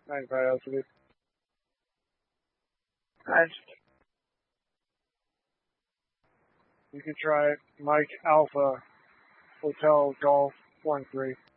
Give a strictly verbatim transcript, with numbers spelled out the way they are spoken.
ninety-five altitude. Nice. You can try Mike Alpha Hotel Golf one three.